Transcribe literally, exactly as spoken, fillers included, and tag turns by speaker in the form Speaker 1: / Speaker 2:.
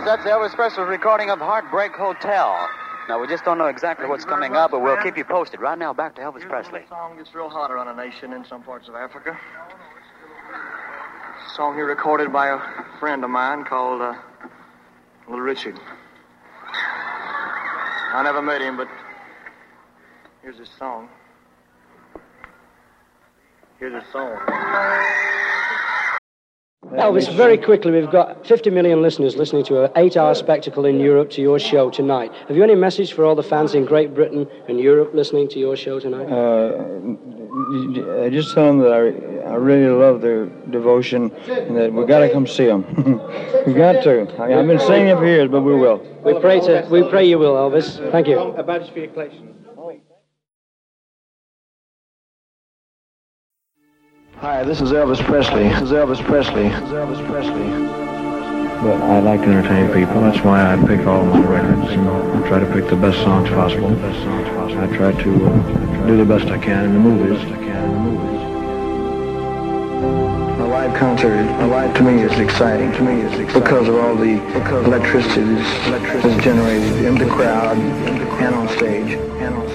Speaker 1: that's Elvis Presley's recording of Heartbreak Hotel. Now, we just don't know exactly what's coming up, but we'll keep you posted. Right now, back to Elvis Presley.
Speaker 2: The song gets real hot around a nation in some parts of Africa. A song here recorded by a friend of mine called uh, Little Richard. I never met him, but here's his song. Here's his song.
Speaker 3: Elvis, very quickly, we've got fifty million listeners listening to an eight-hour spectacle in Europe to your show tonight. Have you any message for all the fans in Great Britain and Europe listening to your show tonight?
Speaker 4: Uh, I just tell them that I, I really love their devotion and that we got to come see them. We got to. I, I've been saying it for years, but we will.
Speaker 3: We pray to. We pray you will, Elvis. Thank you.
Speaker 5: A badge for your collection.
Speaker 6: Hi, this is Elvis Presley. This is Elvis Presley. This is Elvis Presley.
Speaker 7: But I like to entertain people. That's why I pick all my records. You know, I try to pick the best songs possible. I try to uh, do the best I can in the movies.
Speaker 6: A live concert, a live to me is exciting. To me is exciting because of all the electricity that's generated in the crowd and on stage. And on